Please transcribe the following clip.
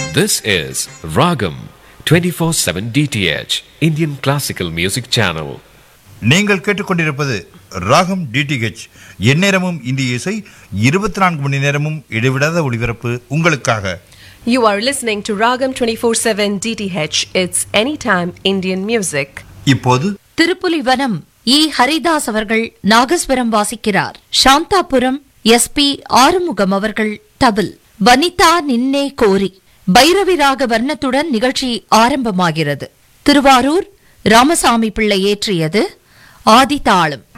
This is Ragam 24/7 DTH Indian Classical Music Channel. நீங்கள் கேட்டுக்கொண்டிருப்பது ராகம் டிடிஹெச். எந்நேரமும் இந்திய இசை, 24 மணி நேரமும் இடைவிடாத ஒளிபரப்பு உங்களுக்காக. You are listening to Ragam 24/7 DTH. It's anytime Indian music. இப்போது திருப்புலிவனம் இ. ஹரிதாஸ் அவர்கள் நாகஸ்வரம் வாசிக்கிறார். சாந்தாபுரம் SP ஆறுமுகம் அவர்கள் தபில். வனிதா நின்னே கோரி பைரவி ராக வர்ணத்துடன் நிகழ்ச்சி ஆரம்பமாகிறது. திருவாரூர் ராமசாமி பிள்ளை ஏற்றியது ஆதிதாளம்.